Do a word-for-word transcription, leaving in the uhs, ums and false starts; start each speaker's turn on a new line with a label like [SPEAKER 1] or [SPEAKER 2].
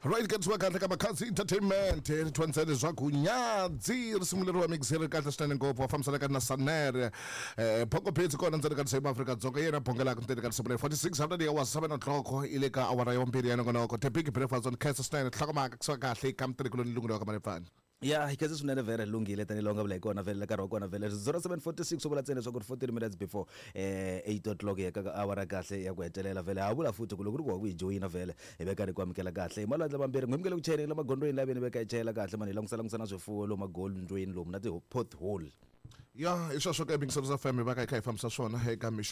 [SPEAKER 1] Right, ke tswa kahle ka Makhazi Entertainment twenty zwa kunyadzi ri sunguleriwa mixer kahle swinene ngopfu wafambisana ka na Sanere eh phoko phezi kona ndzeni ka South Africa dzonga yena bongela ku ndzeni ka seven forty-six hundred ya wa seven o'clock ile ka awara yo mbili yana kona ko the big breakfast on Kaiser Stein hlokoma kuswa kahle ka mtiri kulo nilungelo ka marifani.
[SPEAKER 2] Yeah, ikhaze sunene vele lungile tani longa vela ikona vele ka rokona vele zero seven forty-six ubula tsene swa ku forty minutes before eh eight o'clock ya ka awara kahle ya ku hetelela vele awula futhi kulokuri kwa ku joina vele ebeka ri kwamkela kahle malwandla mambiri ngimkele ku chayela la magondweni labeni beka ichayela kahle mani longisala ngisana swifuwo lo magol ndweni lo mna ti pothole.
[SPEAKER 1] Yeah, isho sho ke bing South Africa baka ikhaya famisa swona eka